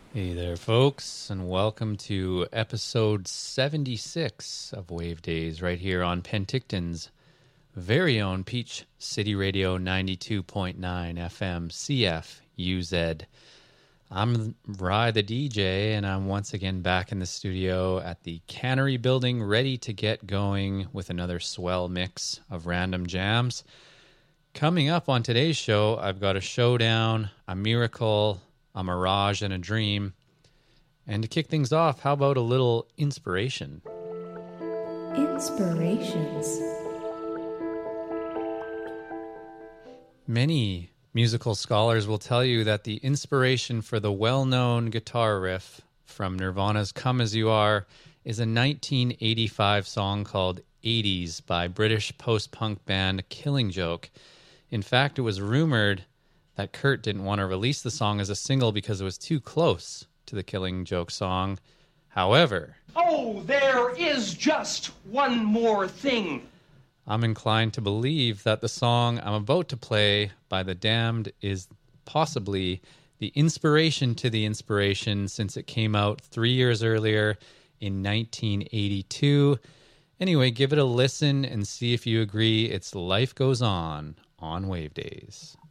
Hey there, folks, and welcome to episode 76 of Wave Days right here on Penticton's very own Peach City Radio 92.9 FM CFUZ. I'm Rye the DJ, and I'm once again back in the studio at the Cannery Building, ready to get going with another swell mix of random jams. Coming up on today's show, I've got a showdown, a miracle, a mirage, and a dream. And to kick things off, how about a little inspiration? Inspirations. Many musical scholars will tell you that the inspiration for the well-known guitar riff from Nirvana's Come As You Are is a 1985 song called 80s by British post-punk band Killing Joke. In fact, it was rumored that Kurt didn't want to release the song as a single because it was too close to the Killing Joke song. However, oh, there is just one more thing. I'm inclined to believe that the song I'm about to play by The Damned is possibly the inspiration to the inspiration, since it came out 3 years earlier in 1982. Anyway, give it a listen and see if you agree. It's Life Goes On Wave Days.